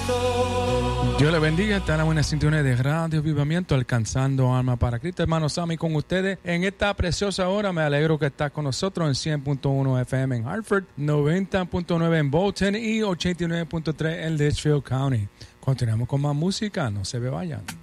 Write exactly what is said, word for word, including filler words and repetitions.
Dios le bendiga, está en la buena sintonía de Radio Avivamiento, alcanzando alma para Cristo. Hermano Sammy con ustedes en esta preciosa hora. Me alegro que estás con nosotros en cien punto uno F M en Hartford, noventa punto nueve en Bolton y ochenta y nueve punto tres en Litchfield County. Continuamos con más música, no se me vayan.